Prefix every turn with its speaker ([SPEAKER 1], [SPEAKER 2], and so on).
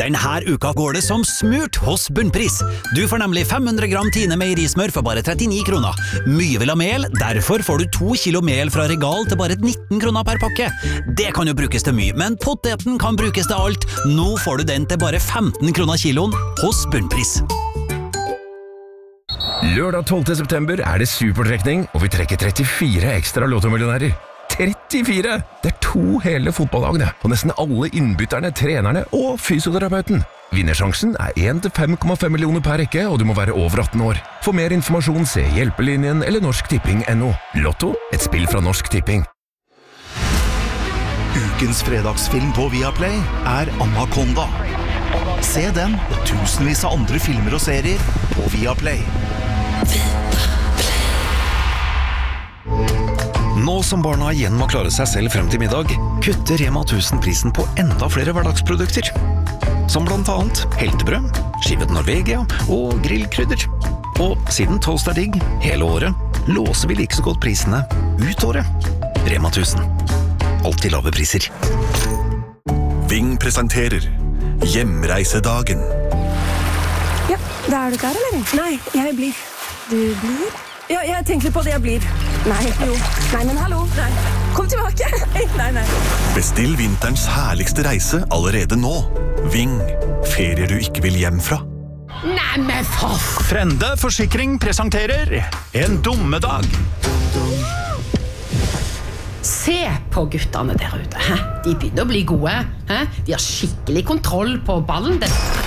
[SPEAKER 1] Denne uka går det som smurt hos Bunnpris. Du får nemlig 500 gram Tine meierismør for bare 39 kroner. Mye vil ha mel, derfor får du 2 kilo mel fra Regal til bare 19 kroner per pakke. Det kan jo brukes til mye, men poteten kan brukes til alt. Nå får du den til bare 15 kroner kiloen hos Bunnpris.
[SPEAKER 2] Lørdag 12. september er det supertrekning, og vi trekker 34 ekstra lottomillionærer. 34! Det er 2 hele fotballagene, og nesten alle innbytterne, trenerne og fysioterapeuten. Vinnersjansen er 1 til 5,5 millioner per rekke, og du må være over 18 år. For mer informasjon se Hjelpelinjen eller norsktipping.no. Lotto, et spill fra Norsk Tipping.
[SPEAKER 3] Ukens fredagsfilm på Viaplay er Anaconda. Se den og tusenvis av andre filmer og serier på Viaplay.
[SPEAKER 4] Nå som barna igjen må klare seg selv frem til middag, kutter Rema 1000 prisen på enda flere hverdagsprodukter. Som blant annet heltebrød, skivet Norvegia og grillkrydder. Og siden toast er digg hele året, låser vi like så godt prisene ut året. Rema 1000. Alltid lave priser.
[SPEAKER 5] Ving presenterer Hjemreisedagen.
[SPEAKER 6] Ja, da er du klar, eller? Nei, jeg blir. Du blir? Ja, jeg tenker på det jeg blir. Nei, jo. Nei, men hallo. Nei. Kom tilbake. Nei.
[SPEAKER 5] Bestill vinterens herligste reise allerede nå. Ving. Ferier du ikke vil hjem fra.
[SPEAKER 7] Nei, men for...
[SPEAKER 1] Frende Forsikring presenterer En dommedag.
[SPEAKER 7] Se på guttene der ute. Hæ? De begynner å bli gode. Hæ? De har skikkelig kontroll på ballen.